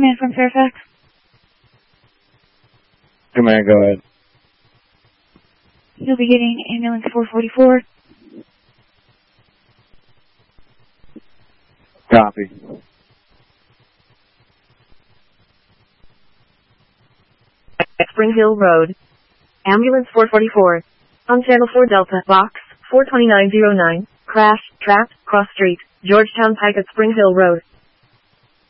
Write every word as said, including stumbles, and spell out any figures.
Command from Fairfax. Command, go ahead. You'll be getting ambulance four forty-four. Copy. Spring Hill Road. Ambulance four forty-four. On Channel four Delta, Box four two nine zero nine. Crash, trapped, cross street, Georgetown Pike at Spring Hill Road.